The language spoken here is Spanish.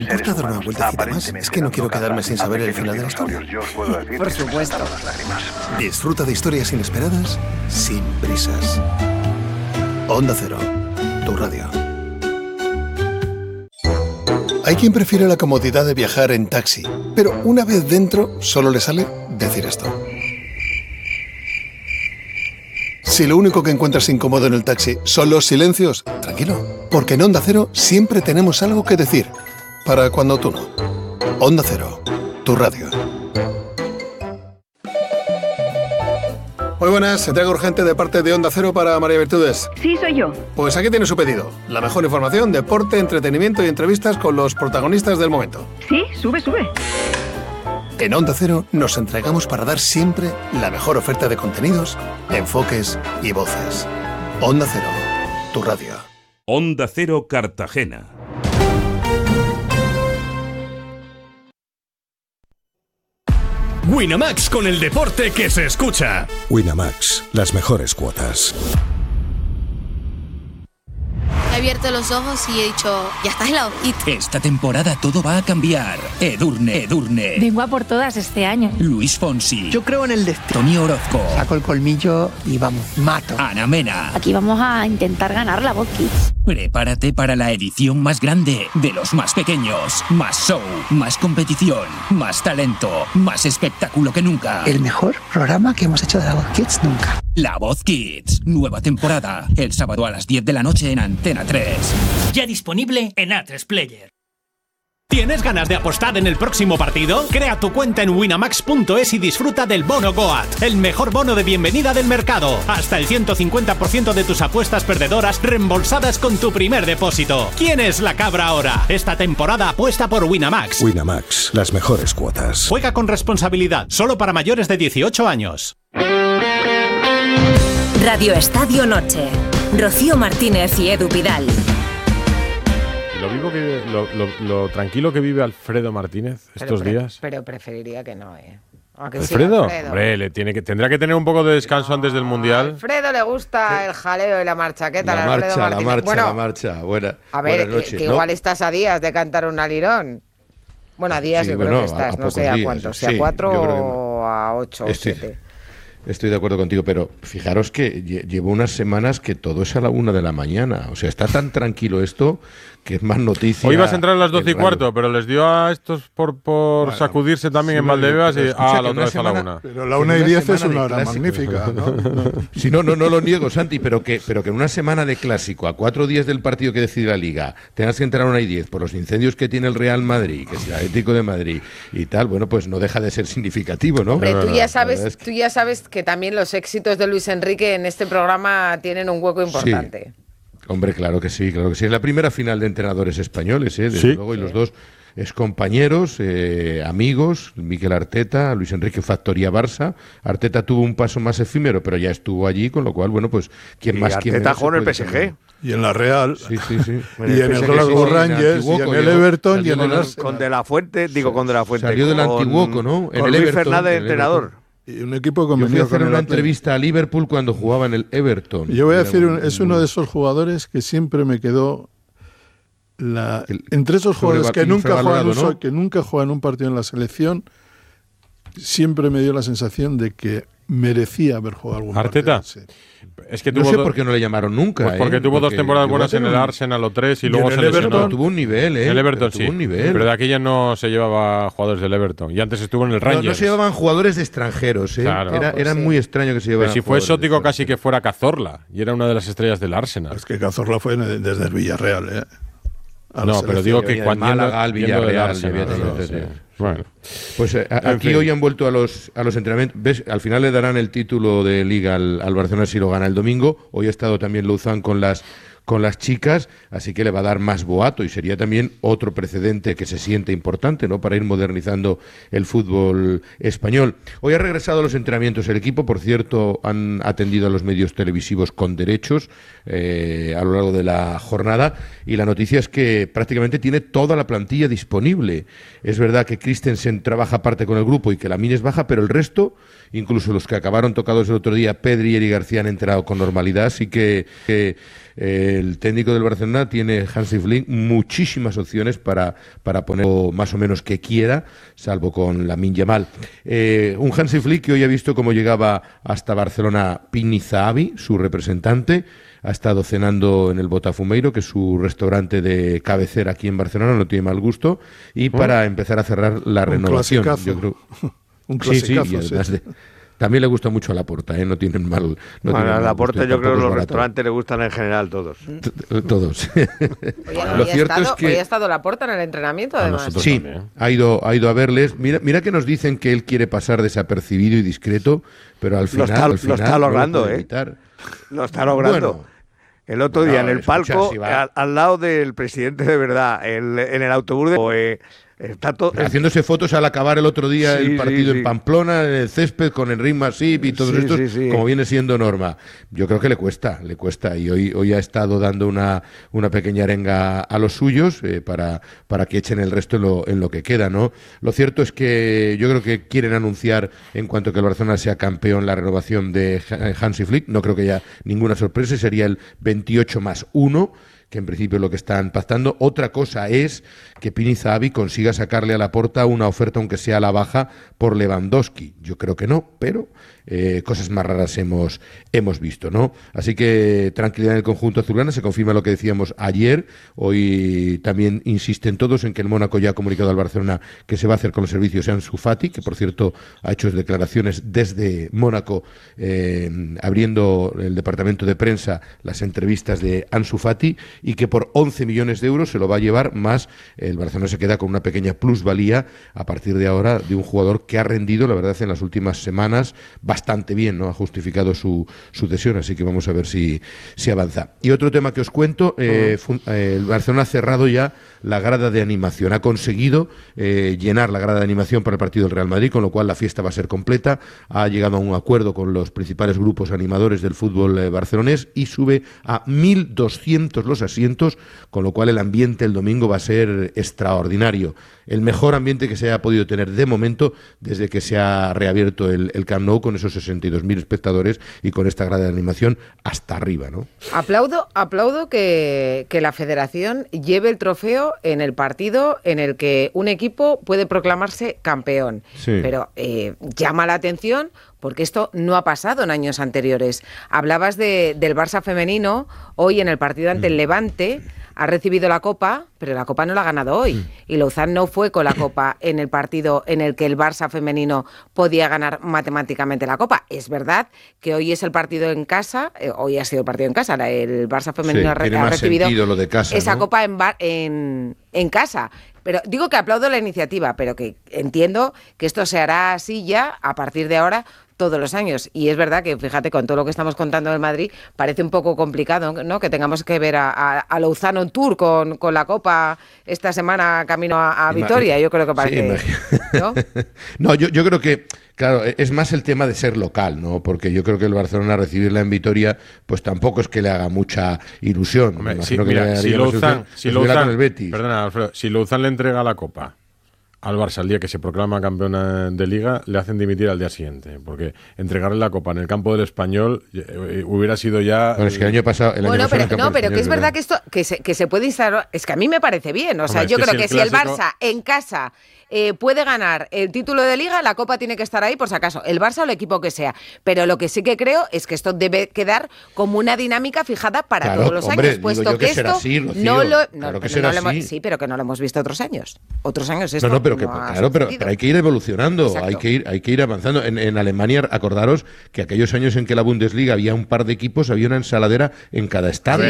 ¿Me importa dar una vueltecita más? Es que no quiero quedarme sin saber el final de la historia. Por supuesto. Disfruta de historias inesperadas sin prisas. Onda Cero, tu radio. Hay quien prefiere la comodidad de viajar en taxi, pero una vez dentro solo le sale decir esto. Si lo único que encuentras incómodo en el taxi son los silencios, tranquilo, porque en Onda Cero siempre tenemos algo que decir, para cuando tú no. Onda Cero, tu radio. Muy buenas, entrega urgente de parte de Onda Cero para María Virtudes. Sí, soy yo. Pues aquí tiene su pedido. La mejor información, deporte, entretenimiento y entrevistas con los protagonistas del momento. Sí, sube. En Onda Cero nos entregamos para dar siempre la mejor oferta de contenidos, enfoques y voces. Onda Cero, tu radio. Onda Cero Cartagena. Winamax, con el deporte que se escucha. Winamax, las mejores cuotas. He abierto los ojos y he dicho, ya estás helado. Esta temporada todo va a cambiar. Edurne. Vengo a por todas este año. Luis Fonsi. Yo creo en el destino. Toni Orozco. Saco el colmillo y vamos, mato. Ana Mena. Aquí vamos a intentar ganar la Voz Kids. Prepárate para la edición más grande, de los más pequeños. Más show, más competición, más talento, más espectáculo que nunca. El mejor programa que hemos hecho de la Voz Kids nunca. La Voz Kids, nueva temporada, el sábado a las 10 de la noche en Antena 3. Ya disponible en A3 Player. ¿Tienes ganas de apostar en el próximo partido? Crea tu cuenta en winamax.es y disfruta del bono Goat, el mejor bono de bienvenida del mercado. Hasta el 150% de tus apuestas perdedoras reembolsadas con tu primer depósito. ¿Quién es la cabra ahora? Esta temporada apuesta por Winamax. Winamax, las mejores cuotas. Juega con responsabilidad, solo para mayores de 18 años. Radio Estadio Noche. Rocío Martínez y Edu Pidal. Lo tranquilo que vive Alfredo Martínez estos días. Pero preferiría que no, ¿Alfredo? Hombre, tendrá que tener un poco de descanso antes del Mundial. A Alfredo le gusta el jaleo y la marcha. ¿Qué tal, Alfredo Martínez? La marcha. A ver, buenas noches, que igual estás a días de cantar un alirón. Bueno, a días yo creo que estás, no sé a cuántos, si a 4 o a 8 o 7. Estoy de acuerdo contigo, pero fijaros que llevo unas semanas que todo es a la 1 de la mañana. O sea, está tan tranquilo esto que es más noticia. Hoy ibas a entrar a las 12:15, pero les dio a estos por sacudirse también en Valdebebas y la otra vez a la 1. Pero la 1:10 es una hora magnífica, ¿no? Sí, no lo niego, Santi, pero que en una semana de clásico, a 4 días del partido que decide la Liga, tengas que entrar a 1:10 por los incendios que tiene el Real Madrid, que es el Atlético de Madrid y tal, bueno, pues no deja de ser significativo, ¿no? Hombre, tú ya sabes que también los éxitos de Luis Enrique en este programa tienen un hueco importante. Sí. Hombre, claro que sí. Es la primera final de entrenadores españoles, desde luego, y los dos excompañeros, amigos, Mikel Arteta, Luis Enrique Factoría Barça. Arteta tuvo un paso más efímero, pero ya estuvo allí, con lo cual, bueno, pues, ¿quién más? Arteta jugó en el PSG. Y en la Real. Sí. Y en el Glasgow Rangers, y en el Everton, y en el Arsenal. Con De La Fuente. Salió del Antiguoco, ¿no? Con Luis Fernández, entrenador. Y un equipo Yo fui a hacer una entrevista entrevista a Liverpool cuando jugaba en el Everton. Yo voy a decir, es uno de esos jugadores que siempre me quedó entre esos jugadores que nunca juegan un partido en la selección, siempre me dio la sensación de que merecía haber jugado algún ¿Arteta? partido. Sí. Es que no sé por qué no le llamaron nunca. Pues porque tuvo 2 temporadas buenas en el Arsenal o 3 y luego se lesionó. Tuvo un nivel, El Everton sí. Pero de aquella no se llevaba jugadores del Everton. Y antes estuvo en el Rangers. No se llevaban jugadores de extranjeros, Claro. Era muy extraño que se llevaran. Pero si fue exótico casi que fuera Cazorla. Y era una de las estrellas del Arsenal. Es que Cazorla fue desde el Villarreal, No, pero digo que cuando Málaga al Villarreal. Bueno, pues aquí hoy han vuelto a los entrenamientos. ¿Ves? Al final le darán el título de Liga al Barcelona si lo gana el domingo. Hoy ha estado también Luzán con las chicas, así que le va a dar más boato y sería también otro precedente que se siente importante, ¿no?, para ir modernizando el fútbol español. Hoy ha regresado a los entrenamientos el equipo, por cierto, han atendido a los medios televisivos con derechos a lo largo de la jornada y la noticia es que prácticamente tiene toda la plantilla disponible. Es verdad que Christensen trabaja aparte con el grupo y que Lamine es baja, pero el resto, incluso los que acabaron tocados el otro día, Pedri y Eric García, han entrado con normalidad, así que el técnico del Barcelona tiene, Hansi Flick, muchísimas opciones para poner más o menos que quiera, salvo con Lamine Yamal. Un Hansi Flick que hoy ha visto cómo llegaba hasta Barcelona Pini Zahavi, su representante. Ha estado cenando en el Botafumeiro, que es su restaurante de cabecera aquí en Barcelona, no tiene mal gusto, y para empezar a cerrar la renovación. Yo creo. Un clasicazo, sí, y además también le gusta mucho a Laporta, no tienen mal. No a Laporta yo creo que los restaurantes le gustan en general todos. Todos. Oye, lo cierto es que hoy ha estado Laporta en el entrenamiento, además. Sí, ha ido a verles. Mira que nos dicen que él quiere pasar desapercibido y discreto, pero al final lo está logrando, Lo está logrando. Bueno, el otro día en el palco, al lado del presidente de verdad, en el autobús de... Está haciéndose fotos al acabar el otro día el partido en Pamplona, en el césped, con Enric Masip y todos estos, como viene siendo norma. Yo creo que le cuesta, y hoy ha estado dando una pequeña arenga a los suyos para que echen el resto en lo que queda, ¿no? Lo cierto es que yo creo que quieren anunciar, en cuanto que el Barcelona sea campeón, la renovación de Hansi Flick. No creo que haya ninguna sorpresa, sería el 28+1, que en principio es lo que están pactando. Otra cosa es que Pini Zahavi consiga sacarle a Laporta una oferta, aunque sea a la baja, por Lewandowski. Yo creo que no, pero cosas más raras hemos visto, ¿no? Así que tranquilidad en el conjunto azulgrana, se confirma lo que decíamos ayer. Hoy también insisten todos en que el Mónaco ya ha comunicado al Barcelona que se va a hacer con los servicios de Ansu Fati, que por cierto ha hecho declaraciones desde Mónaco, abriendo el departamento de prensa las entrevistas de Ansu Fati, y que por 11 millones de euros se lo va a llevar, más el Barcelona se queda con una pequeña plusvalía a partir de ahora de un jugador que ha rendido, la verdad, en las últimas semanas bastante bien, ¿no? Ha justificado su cesión, así que vamos a ver si avanza. Y otro tema que os cuento, el Barcelona ha cerrado ya la grada de animación, ha conseguido llenar la grada de animación para el partido del Real Madrid, con lo cual la fiesta va a ser completa. Ha llegado a un acuerdo con los principales grupos animadores del fútbol barcelonés y sube a 1.200 los asientos, con lo cual el ambiente el domingo va a ser extraordinario. El mejor ambiente que se haya podido tener de momento desde que se ha reabierto el Camp Nou, con esos 62.000 espectadores y con esta grada de animación hasta arriba, ¿no? Aplaudo que la Federación lleve el trofeo en el partido en el que un equipo puede proclamarse campeón. Sí. Pero llama la atención porque esto no ha pasado en años anteriores. Hablabas del Barça femenino, hoy en el partido ante el Levante ha recibido la Copa, pero la Copa no la ha ganado hoy. Y Louzán no fue con la Copa en el partido en el que el Barça femenino podía ganar matemáticamente la Copa. Es verdad que hoy es el partido en casa, hoy ha sido el partido en casa, el Barça femenino ha recibido lo de casa, esa, ¿no?, Copa en casa. Pero digo que aplaudo la iniciativa, pero que entiendo que esto se hará así ya a partir de ahora todos los años. Y es verdad que, fíjate, con todo lo que estamos contando del Madrid, parece un poco complicado, ¿no?, que tengamos que ver a Louzán on tour con la Copa esta semana camino a Vitoria. Yo creo que parece... Sí, ¿no? No, yo creo que, claro, es más el tema de ser local, ¿no? Porque yo creo que el Barcelona recibirla en Vitoria, pues tampoco es que le haga mucha ilusión. Hombre, si Louzán, perdona, Alfredo, si Louzán le entrega la Copa al Barça el día que se proclama campeón de Liga, le hacen dimitir al día siguiente, porque entregarle la Copa en el campo del Español hubiera sido ya... Bueno, es que el año pasado... pero que es verdad que esto que se puede instalar... Es que a mí me parece bien, o sea, yo creo que si el Barça en casa puede ganar el título de Liga, la Copa tiene que estar ahí por si acaso, el Barça o el equipo que sea. Pero lo que sí que creo es que esto debe quedar como una dinámica fijada para todos los años, puesto que esto sí, pero que no lo hemos visto otros años. Otros años esto pero hay que ir evolucionando, hay que ir avanzando. En Alemania, acordaros que aquellos años en que la Bundesliga había un par de equipos, había una ensaladera en cada estadio.